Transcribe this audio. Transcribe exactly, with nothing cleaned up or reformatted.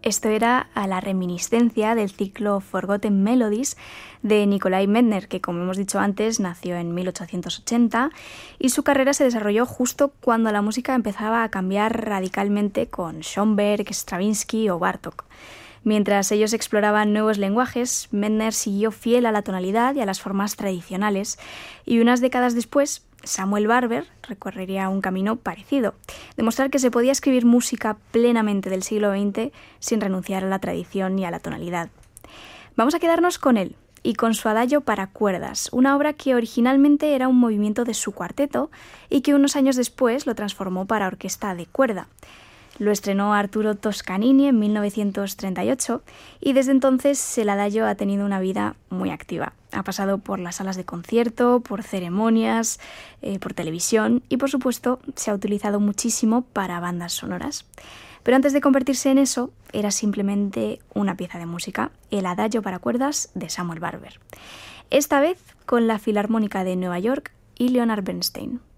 Esto era a la reminiscencia del ciclo Forgotten Melodies de Nikolai Medtner, que como hemos dicho antes nació en mil ochocientos ochenta y su carrera se desarrolló justo cuando la música empezaba a cambiar radicalmente con Schoenberg, Stravinsky o Bartók. Mientras ellos exploraban nuevos lenguajes, Medtner siguió fiel a la tonalidad y a las formas tradicionales, y unas décadas después Samuel Barber recorrería un camino parecido, demostrar que se podía escribir música plenamente del siglo veinte sin renunciar a la tradición ni a la tonalidad. Vamos a quedarnos con él y con su Adagio para cuerdas, una obra que originalmente era un movimiento de su cuarteto y que unos años después lo transformó para orquesta de cuerda. Lo estrenó Arturo Toscanini en mil novecientos treinta y ocho y desde entonces el Adagio ha tenido una vida muy activa. Ha pasado por las salas de concierto, por ceremonias, eh, por televisión y por supuesto se ha utilizado muchísimo para bandas sonoras. Pero antes de convertirse en eso, era simplemente una pieza de música, el Adagio para cuerdas de Samuel Barber. Esta vez con la Filarmónica de Nueva York y Leonard Bernstein.